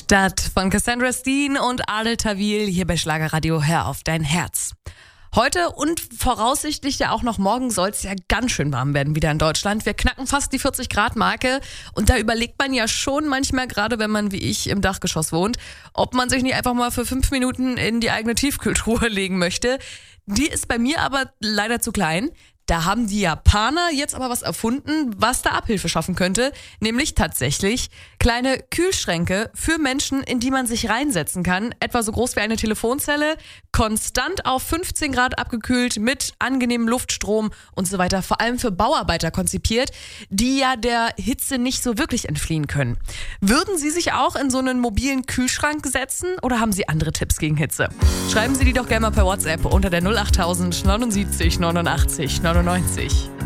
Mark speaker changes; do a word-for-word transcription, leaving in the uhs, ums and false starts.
Speaker 1: Stadt von Cassandra Steen und Adel Tawil hier bei Schlagerradio. Hör auf dein Herz. Heute und voraussichtlich ja auch noch morgen soll es ja ganz schön warm werden wieder in Deutschland. Wir knacken fast die vierzig Grad Marke und da überlegt man ja schon manchmal, gerade wenn man wie ich im Dachgeschoss wohnt, ob man sich nicht einfach mal für fünf Minuten in die eigene Tiefkühltruhe legen möchte. Die ist bei mir aber leider zu klein. Da haben die Japaner jetzt aber was erfunden, was da Abhilfe schaffen könnte, nämlich tatsächlich kleine Kühlschränke für Menschen, in die man sich reinsetzen kann, etwa so groß wie eine Telefonzelle, konstant auf fünfzehn Grad abgekühlt, mit angenehmem Luftstrom und so weiter, vor allem für Bauarbeiter konzipiert, die ja der Hitze nicht so wirklich entfliehen können. Würden Sie sich auch in so einen mobilen Kühlschrank setzen oder haben Sie andere Tipps gegen Hitze? Schreiben Sie die doch gerne mal per WhatsApp unter der null acht null null neunundsiebzig neunundachtzig neunundneunzig.